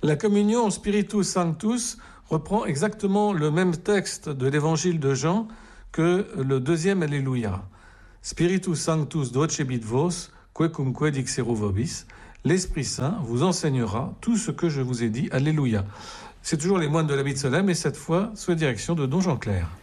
La communion Spiritus Sanctus reprend exactement le même texte de l'évangile de Jean que le deuxième Alléluia. Spiritus Sanctus docebit vos, quecumque dixeru vobis. L'Esprit Saint vous enseignera tout ce que je vous ai dit. Alléluia. C'est toujours les moines de la Solem, et cette fois sous la direction de Don Jean Clair.